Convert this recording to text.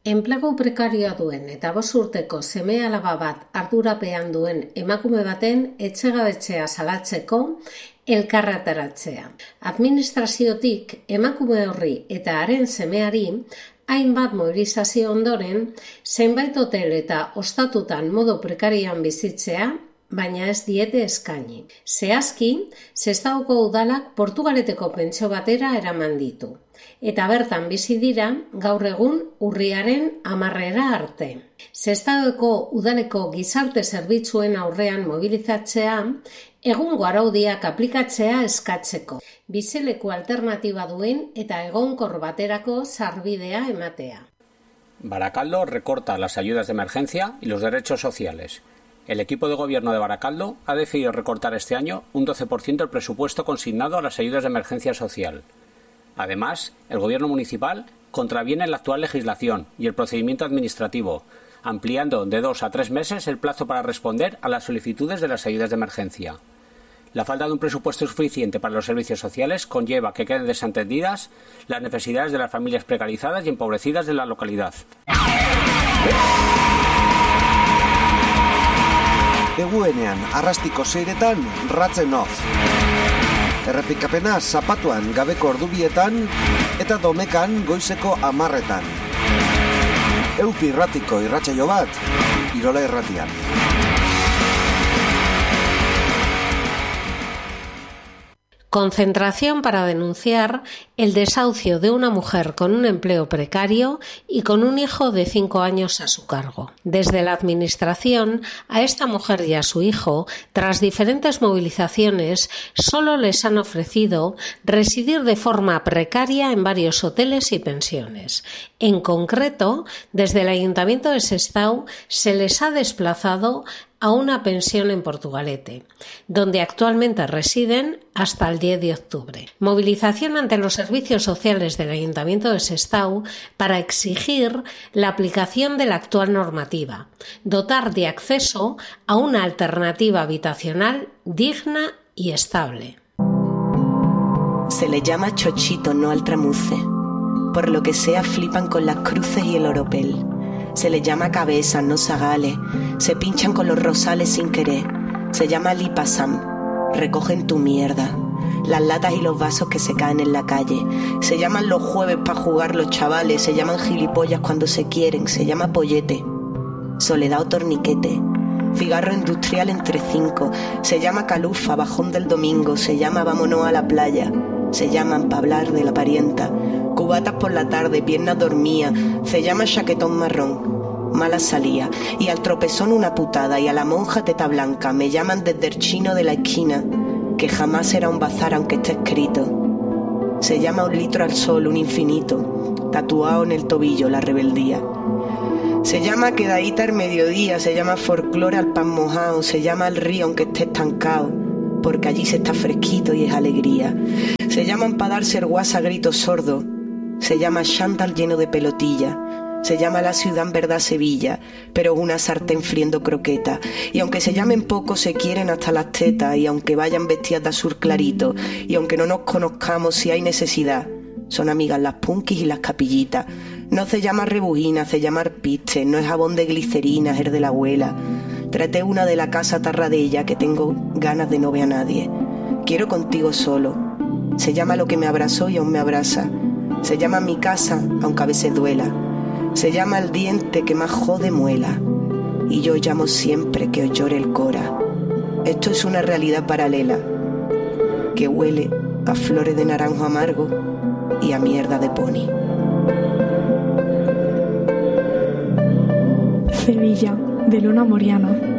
Enplegu prekarioa duen eta 5 urteko seme-alaba bat ardurapean duen emakume baten etxegabetzea salatzeko elkarretaratzea. Administraziotik emakume horri eta haren semeari hainbat mobilizazio ondoren zenbait hotel eta ostatutan modu prekarian bizitzea, baina ez diete eskaini. Zehazki, Sestaoko udalak Portugaleteko pentsio batera eraman ditu. Eta bertan bizi dira gaur egun urriaren 10 arte. Sestaoko udaleko gizarte zerbitzuen aurrean mobilizatzea, egungo araudiak aplikatzea eskatzeko. Bizileku alternatiba duen eta egonkor baterako sarbidea ematea. Barakaldo recorta las ayudas de emergencia y los derechos sociales. El equipo de gobierno de Barakaldo ha decidido recortar este año un 12% el presupuesto consignado a las ayudas de emergencia social. Además, el gobierno municipal contraviene la actual legislación y el procedimiento administrativo, ampliando de 2 a 3 meses el plazo para responder a las solicitudes de las ayudas de emergencia. La falta de un presupuesto suficiente para los servicios sociales conlleva que queden desatendidas las necesidades de las familias precarizadas y empobrecidas de la localidad. Eguenean, arrastiko 6etan, ratzen oz. Errepikapena zapatuan gabeko ordubietan eta domekan goizeko 10etan. Eupi irratiko irratsaio bat, Irola Irratian. Concentración para denunciar el desahucio de una mujer con un empleo precario y con un hijo de 5 años a su cargo. Desde la Administración, a esta mujer y a su hijo, tras diferentes movilizaciones, solo les han ofrecido residir de forma precaria en varios hoteles y pensiones. En concreto, desde el Ayuntamiento de Sestao se les ha desplazado a una pensión en Portugalete, donde actualmente residen hasta el 10 de octubre. Movilización ante los servicios sociales del Ayuntamiento de Sestao para exigir la aplicación de la actual normativa, dotar de acceso a una alternativa habitacional digna y estable. Se le llama chochito, no al tramuce. Por lo que sea flipan con las cruces y el oropel. Se le llama cabeza, no zagales. Se pinchan con los rosales sin querer. Se llama lipasam. Recogen tu mierda. Las latas y los vasos que se caen en la calle. Se llaman los jueves para jugar los chavales. Se llaman gilipollas cuando se quieren. Se llama pollete. Soledad o torniquete. Cigarro industrial entre 5. Se llama calufa, bajón del domingo. Se llama vámonos a la playa. Se llaman pa' hablar de la parienta. Cubatas por la tarde, piernas dormidas. Se llama chaquetón marrón. Mala salía. Y al tropezón una putada. Y a la monja teta blanca. Me llaman desde el chino de la esquina, que jamás será un bazar aunque esté escrito. Se llama 1 litro al sol, un infinito. Tatuado en el tobillo, la rebeldía. Se llama quedadita al mediodía. Se llama folclore al pan mojado. Se llama el río aunque esté estancado, porque allí se está fresquito y es alegría. Se llaman pa' darse el guasa a gritos sordos. Se llama chándal lleno de pelotilla. Se llama la ciudad en verdad Sevilla, pero es una sartén friendo croqueta. Y aunque se llamen poco, se quieren hasta las tetas. Y aunque vayan vestidas de azul clarito, y aunque no nos conozcamos si hay necesidad, son amigas las punkis y las capillitas. No se llama rebujina, se llama arpiste. No es jabón de glicerina, es el de la abuela. Traté una de la casa Tarradella, que tengo ganas de no ver a nadie. Quiero contigo solo. Se llama lo que me abrazó y aún me abraza. Se llama mi casa, aunque a veces duela. Se llama el diente que más jode muela. Y yo llamo siempre que os llore el cora. Esto es una realidad paralela, que huele a flores de naranjo amargo y a mierda de pony. Sevilla, de Luna Moriano.